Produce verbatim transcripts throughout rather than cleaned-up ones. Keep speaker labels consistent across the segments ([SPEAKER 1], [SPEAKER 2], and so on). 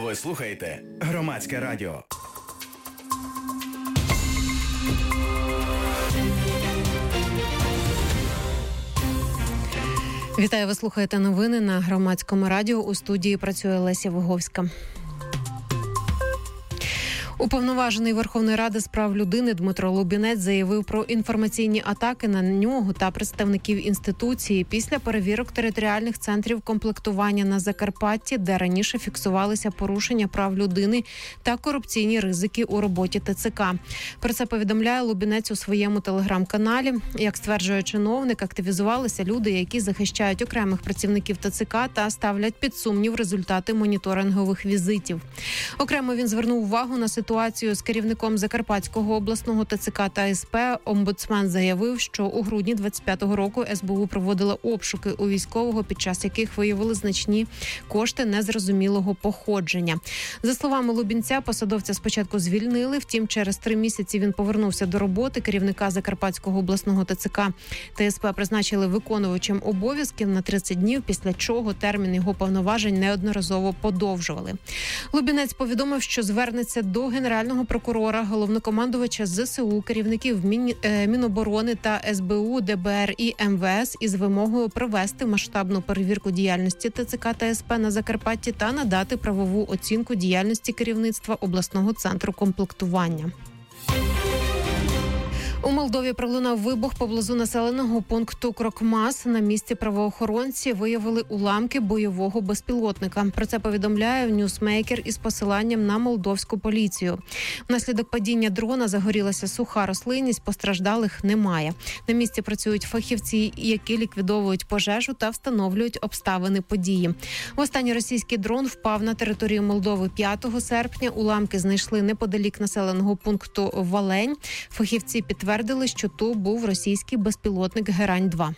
[SPEAKER 1] Ви слухаєте Громадське радіо.
[SPEAKER 2] Вітаю, ви слухаєте новини на Громадському радіо. У студії працює Леся Виговська. Уповноважений Верховної Ради з прав людини Дмитро Лубінець заявив про інформаційні атаки на нього та представників інституції після перевірок територіальних центрів комплектування на Закарпатті, де раніше фіксувалися порушення прав людини та корупційні ризики у роботі ТЦК. Про це повідомляє Лубінець у своєму телеграм-каналі. Як стверджує чиновник, активізувалися люди, які захищають окремих працівників ТЦК та ставлять під сумнів результати моніторингових візитів. Окремо він звернув увагу на ситуацію Ситуацію з керівником Закарпатського обласного ТЦК та СП. Омбудсмен заявив, що у грудні двадцять п'ятого року ес бе у проводила обшуки у військового, під час яких виявили значні кошти незрозумілого походження. За словами Лубінця, посадовця спочатку звільнили, втім через три місяці він повернувся до роботи. Керівника Закарпатського обласного ТЦК та СП призначили виконувачем обов'язків на тридцять днів, після чого термін його повноважень неодноразово подовжували. Лубінець повідомив, що звернеться до Генерального прокурора, головнокомандувача зе се у, керівників Мін... Міноборони та ес бе у, де бе ер і ем ве ес із вимогою провести масштабну перевірку діяльності ТЦК та ес пе на Закарпатті та надати правову оцінку діяльності керівництва обласного центру комплектування. У Молдові пролунав вибух поблизу населеного пункту Крокмас. На місці правоохоронці виявили уламки бойового безпілотника. Про це повідомляє Ньюсмейкер із посиланням на молдовську поліцію. Внаслідок падіння дрона загорілася суха рослинність, постраждалих немає. На місці працюють фахівці, які ліквідовують пожежу та встановлюють обставини події. Востаннє російський дрон впав на територію Молдови п'ятого серпня. Уламки знайшли неподалік населеного пункту Валень. Фахівці підтвердили, Твердили, що то був російський безпілотник Герань два.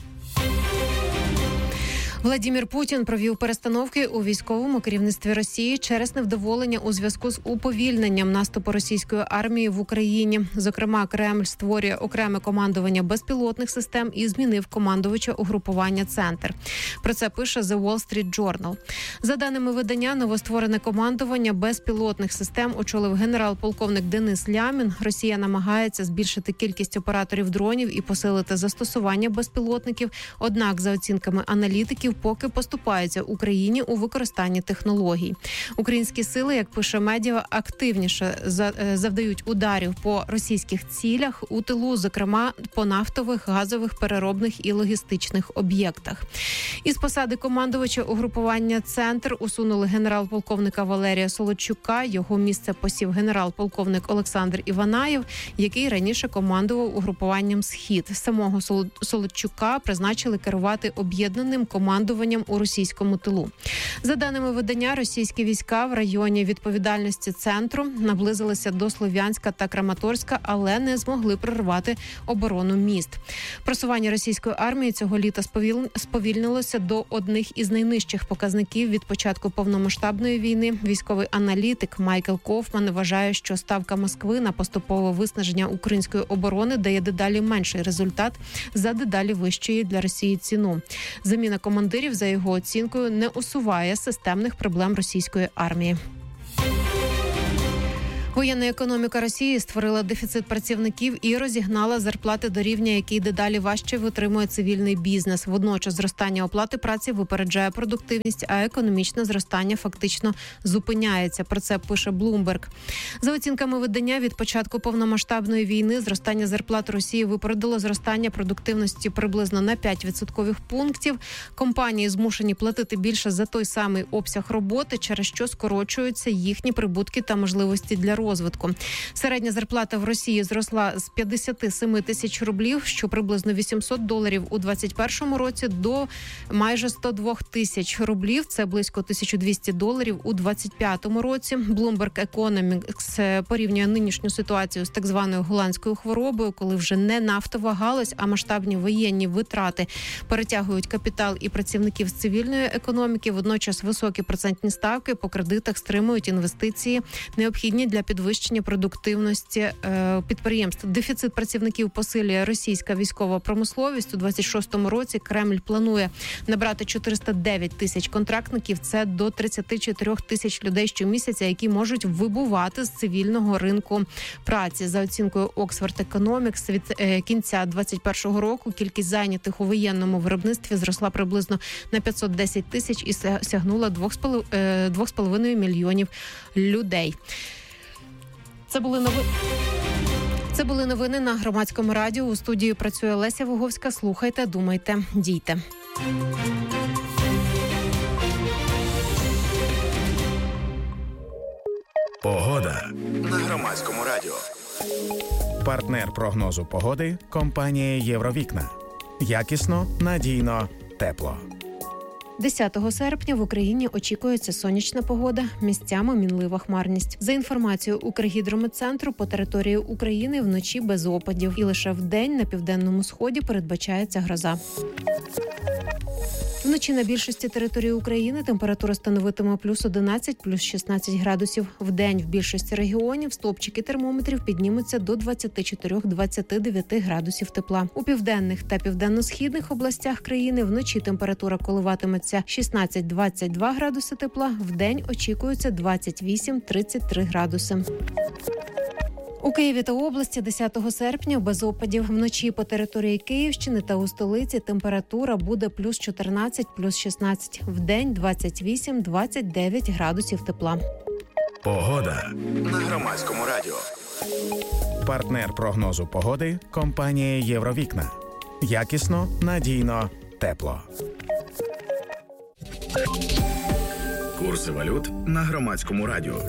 [SPEAKER 2] Владимир Путін провів перестановки у військовому керівництві Росії через невдоволення у зв'язку з уповільненням наступу російської армії в Україні. Зокрема, Кремль створює окреме командування безпілотних систем і змінив командувача угрупування «Центр». Про це пише The Wall Street Journal. За даними видання, новостворене командування безпілотних систем очолив генерал-полковник Денис Лямін. Росія намагається збільшити кількість операторів дронів і посилити застосування безпілотників. Однак, за оцінками аналітиків, поки поступаються Україні у використанні технологій. Українські сили, як пише медіа, активніше завдають ударів по російських цілях у тилу, зокрема по нафтових, газових, переробних і логістичних об'єктах. Із посади командувача угрупування «Центр» усунули генерал-полковника Валерія Солодчука. Його місце посів генерал-полковник Олександр Іванаєв, який раніше командував угрупуванням «Схід». Самого Солодчука призначили керувати об'єднаним командуванням у російському тилу. За даними видання, російські війська в районі відповідальності «Центру» наблизилися до Слов'янська та Краматорська, але не змогли прорвати оборону міст. Просування російської армії цього літа сповільнилося до одних із найнижчих показників від початку повномасштабної війни. Військовий аналітик Майкл Кофман вважає, що ставка Москви на поступове виснаження української оборони дає дедалі менший результат за дедалі вищої для Росії ціну. Заміна командирів, за його оцінкою, не усуває системних проблем російської армії. Воєнна економіка Росії створила дефіцит працівників і розігнала зарплати до рівня, який дедалі важче витримує цивільний бізнес. Водночас зростання оплати праці випереджає продуктивність, а економічне зростання фактично зупиняється. Про це пише Bloomberg. За оцінками видання, від початку повномасштабної війни зростання зарплат Росії випередило зростання продуктивності приблизно на п'ять відсоткових пунктів. Компанії змушені платити більше за той самий обсяг роботи, через що скорочуються їхні прибутки та можливості для розвитку. розвитку. Середня зарплата в Росії зросла з п'ятдесят сім тисяч рублів, що приблизно вісімсот доларів у двадцять першому році, до майже сто два тисяч рублів, це близько тисяча двісті доларів у двадцять п'ятому році. Bloomberg Economics порівнює нинішню ситуацію з так званою голландською хворобою, коли вже не нафтова галузь, а масштабні воєнні витрати перетягують капітал і працівників з цивільної економіки. Водночас високі процентні ставки по кредитах стримують інвестиції, необхідні для підвищення продуктивності е, підприємств. Дефіцит працівників посилює російська військова промисловість. У двадцять шостому році Кремль планує набрати чотириста дев'ять тисяч контрактників. Це до тридцять чотири тисяч людей щомісяця, які можуть вибувати з цивільного ринку праці. За оцінкою Oxford Economics, від е, кінця двадцять першого року кількість зайнятих у воєнному виробництві зросла приблизно на п'ятсот десять тисяч і сягнула двох з половиною мільйонів людей. Це були новини. Це були новини на Громадському радіо. У студії працює Леся Вуговська. Слухайте, думайте, дійте.
[SPEAKER 1] Погода на Громадському радіо. Партнер прогнозу погоди – компанія «Євровікна». Якісно, надійно, тепло.
[SPEAKER 2] десятого серпня в Україні очікується сонячна погода, місцями мінлива хмарність. За інформацією Укргідрометцентру, по території України вночі без опадів. І лише вдень на південному сході передбачається гроза. Вночі на більшості території України температура становитиме плюс одинадцять, плюс шістнадцять градусів. Вдень в більшості регіонів стовпчики термометрів піднімуться до двадцять чотири - двадцять дев'ять градусів тепла. У південних та південно-східних областях країни вночі температура коливатиметься шістнадцять - двадцять два градуси тепла. Вдень очікується двадцять вісім - тридцять три градуси. У Києві та області десятого серпня без опадів. Вночі по території Київщини та у столиці температура буде плюс чотирнадцять, плюс шістнадцять. Вдень двадцять вісім - двадцять дев'ять градусів тепла.
[SPEAKER 1] Погода на Громадському радіо. Партнер прогнозу погоди – компанія «Євровікна». Якісно, надійно, тепло. Курси валют на Громадському радіо.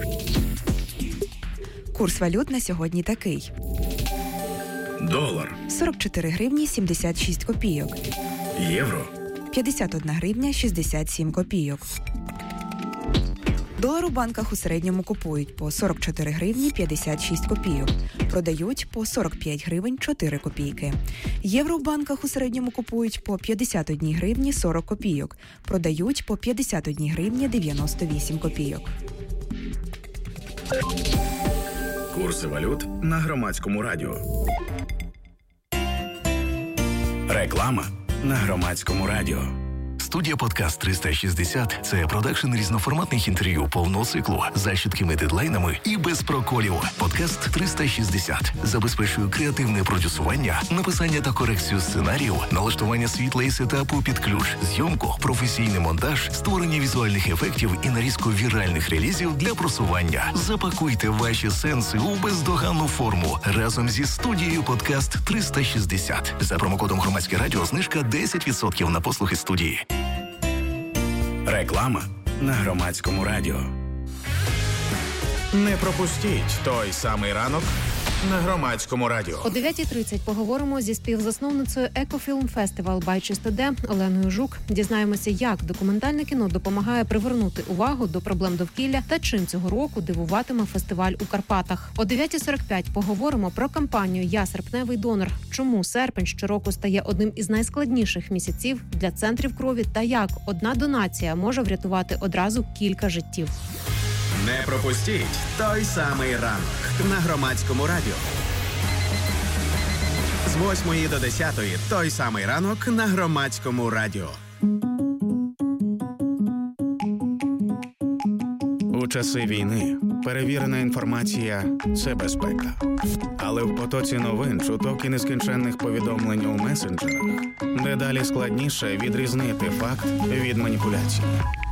[SPEAKER 3] Курс валют на сьогодні такий.
[SPEAKER 1] Долар
[SPEAKER 3] сорок чотири гривні сімдесят шість копійок.
[SPEAKER 1] Євро
[SPEAKER 3] п'ятдесят одна гривня шістдесят сім копійок. Долар у банках у середньому купують по сорок чотири гривні п'ятдесят шість копійок. Продають по сорок п'ять гривень чотири копійки. Євро в банках у середньому купують по п'ятдесят одна гривні сорок копійок. Продають по п'ятдесят одна гривня дев'яносто вісім копійок.
[SPEAKER 1] Курси валют на Громадському радіо. Реклама на Громадському радіо.
[SPEAKER 4] Студія «Подкаст триста шістдесят» – це продакшн різноформатних інтерв'ю повного циклу за чіткими дедлайнами і без проколів. «Подкаст триста шістдесят» забезпечує креативне продюсування, написання та корекцію сценарію, налаштування світла і сетапу під ключ, зйомку, професійний монтаж, створення візуальних ефектів і нарізку віральних релізів для просування. Запакуйте ваші сенси у бездоганну форму разом зі студією «Подкаст триста шістдесят». За промокодом «Громадське радіо» знижка десять відсотків на послуги студії.
[SPEAKER 1] Реклама на Громадському радіо. Не пропустіть той самий ранок на Громадському радіо.
[SPEAKER 2] О дев'ятій тридцять поговоримо зі співзасновницею Екофільм Фестивал «Бай Чистоде» Оленою Жук. Дізнаємося, як документальне кіно допомагає привернути увагу до проблем довкілля та чим цього року дивуватиме фестиваль у Карпатах. О дев'ятій сорок п'ять поговоримо про кампанію «Я серпневий донор». Чому серпень щороку стає одним із найскладніших місяців для центрів крові та як одна донація може врятувати одразу кілька життів.
[SPEAKER 5] Не пропустіть той самий ранок на Громадському радіо. З восьмої до десятої той самий ранок на Громадському радіо.
[SPEAKER 1] У часи війни перевірена інформація – це безпека. Але в потоці новин, чуток і нескінченних повідомлень у месенджерах дедалі складніше відрізнити факт від маніпуляції.